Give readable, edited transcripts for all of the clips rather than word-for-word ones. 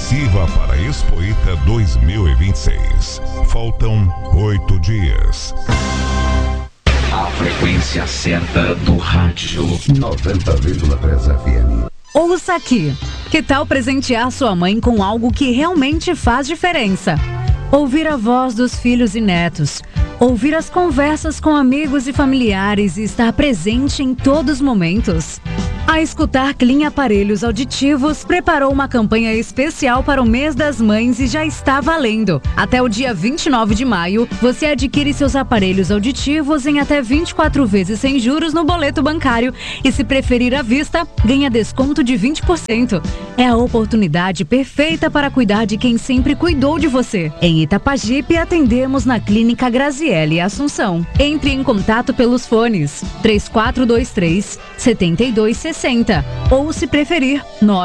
Inscreva para a Expoita 2026. Faltam 8 dias. A frequência certa do rádio. 90,3 FM. Ouça aqui. Que tal presentear sua mãe com algo que realmente faz diferença? Ouvir a voz dos filhos e netos. Ouvir as conversas com amigos e familiares e estar presente em todos os momentos. A Escutar Clean Aparelhos Auditivos preparou uma campanha especial para o mês das mães e já está valendo. Até o dia 29 de maio, você adquire seus aparelhos auditivos em até 24 vezes sem juros no boleto bancário e, se preferir à vista, ganha desconto de 20%. É a oportunidade perfeita para cuidar de quem sempre cuidou de você. Em Itapajipe, atendemos na Clínica Graziele Assunção. Entre em contato pelos fones 3423-7260 ou, se preferir,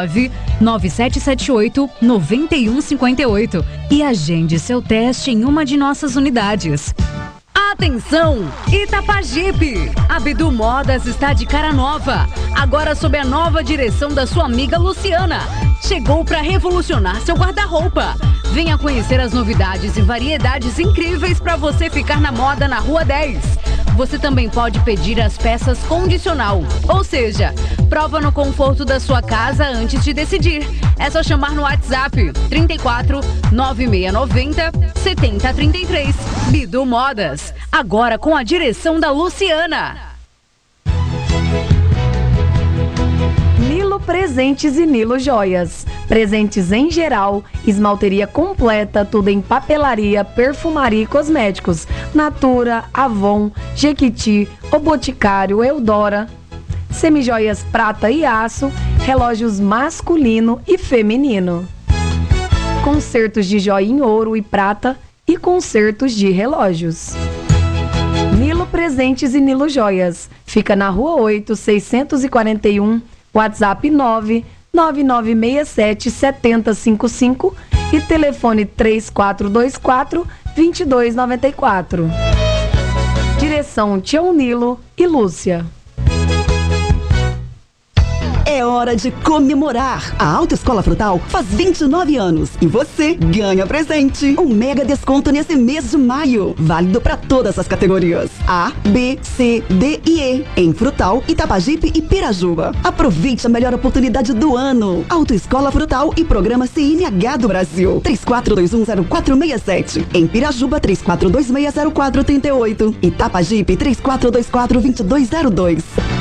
99778-9158 e agende seu teste em uma de nossas unidades. Atenção, Itapajipe! A Bidu Modas está de cara nova, agora sob a nova direção da sua amiga Luciana. Chegou para revolucionar seu guarda-roupa. Venha conhecer as novidades e variedades incríveis para você ficar na moda na Rua 10. Você também pode pedir as peças condicional, ou seja, prova no conforto da sua casa antes de decidir. É só chamar no WhatsApp 34 9690 7033. Bidu Modas, agora com a direção da Luciana. Nilo Presentes e Nilo Joias. Presentes em geral, esmalteria completa, tudo em papelaria, perfumaria e cosméticos. Natura, Avon, Jequiti, O Boticário, Eudora. Semijoias prata e aço, relógios masculino e feminino. Concertos de joia em ouro e prata e concertos de relógios. Nilo Presentes e Nilo Joias. Fica na Rua 8, 641, WhatsApp 999677055 e telefone 3424-2294. Direção Tião Nilo e Lúcia. É hora de comemorar. A Autoescola Frutal faz 29 anos e você ganha presente. Um mega desconto nesse mês de maio. Válido para todas as categorias. A, B, C, D e E. Em Frutal, Itapajipe e Pirajuba. Aproveite a melhor oportunidade do ano. Autoescola Frutal e Programa CNH do Brasil. 34210467. Em Pirajuba, 34260438. Itapajipe, 34242202.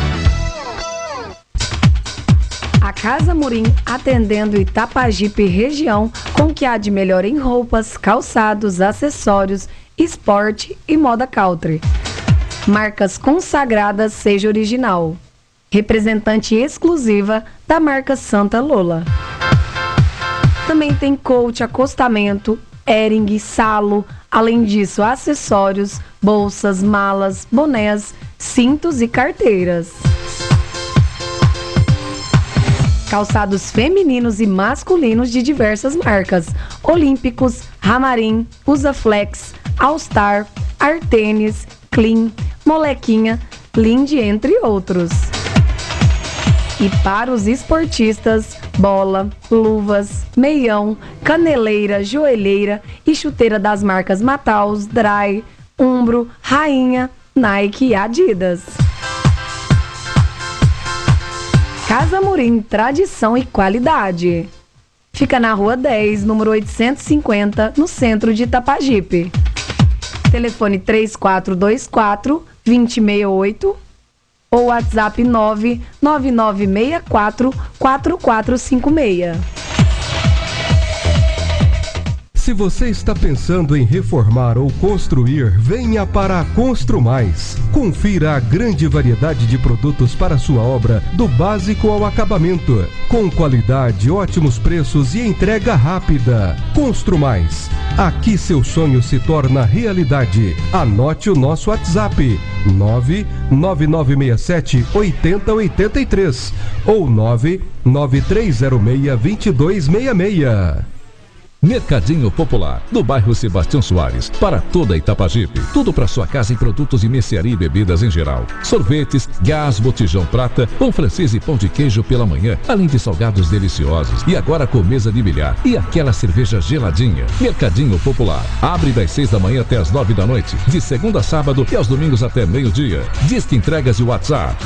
A Casa Murim, atendendo Itapajipe região, com o que há de melhor em roupas, calçados, acessórios, esporte e moda country. Marcas consagradas, seja original. Representante exclusiva da marca Santa Lola. Também tem coach, acostamento, Hering, Salo, além disso acessórios, bolsas, malas, bonés, cintos e carteiras. Calçados femininos e masculinos de diversas marcas: Olímpicos, Ramarim, Usaflex, All Star, Artênis, Clean, Molequinha, Lindy, entre outros. E para os esportistas, bola, luvas, meião, caneleira, joelheira e chuteira das marcas Mataus, Dry, Umbro, Rainha, Nike e Adidas. Casa Murim, tradição e qualidade. Fica na Rua 10, número 850, no centro de Itapajipe. Telefone 3424-2068 ou WhatsApp 99964-4456. Se você está pensando em reformar ou construir, venha para a Construmais. Confira a grande variedade de produtos para sua obra, do básico ao acabamento. Com qualidade, ótimos preços e entrega rápida. Construmais. Aqui seu sonho se torna realidade. Anote o nosso WhatsApp: 99967-8083 ou 99306-2266. Mercadinho Popular, do bairro Sebastião Soares, para toda Itapajipe. Tudo para sua casa em produtos de mercearia e bebidas em geral. Sorvetes, gás, botijão prata, pão francês e pão de queijo pela manhã, além de salgados deliciosos. E agora com mesa de bilhar e aquela cerveja geladinha. Mercadinho Popular, abre das 6 da manhã até as 9 da noite, de segunda a sábado e aos domingos até meio-dia. Disque entregas de WhatsApp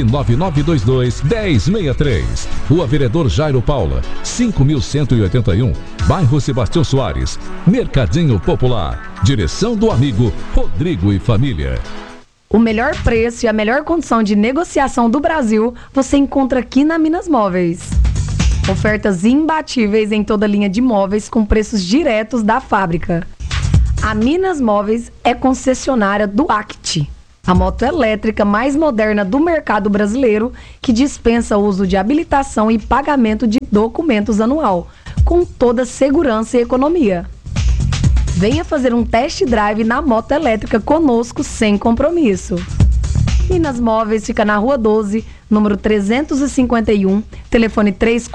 99922-1063. Rua Vereador Jairo Paula, 5181, bairro Sebastião Soares. Mercadinho Popular, direção do amigo Rodrigo e família. O melhor preço e a melhor condição de negociação do Brasil você encontra aqui na Minas Móveis. Ofertas imbatíveis em toda a linha de móveis com preços diretos da fábrica. A Minas Móveis é concessionária do Act, a moto elétrica mais moderna do mercado brasileiro, que dispensa o uso de habilitação e pagamento de documentos anual, com toda segurança e economia. Venha fazer um test drive na moto elétrica conosco sem compromisso. Minas Móveis fica na Rua 12, número 351, telefone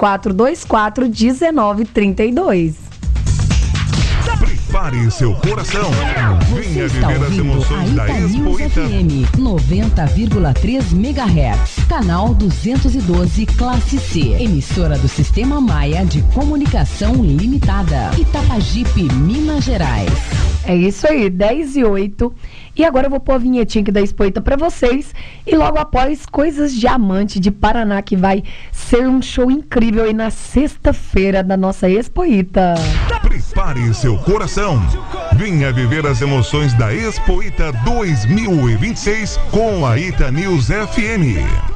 3424-1932. Prepare seu coração. Venha viver as emoções da Expo Ita. FM 90,3 MHz, canal 212, classe C, emissora do Sistema Maia de Comunicação Limitada, Itapajipe, Minas Gerais. É isso aí, 10:08. E agora eu vou pôr a vinhetinha aqui da Expo Ita pra vocês. E logo após, Coisas Diamante de Paraná, que vai ser um show incrível aí na sexta-feira da nossa Expo Ita. Prepare seu coração. Venha viver as emoções da Expo Ita 2026 com a Ita News FM.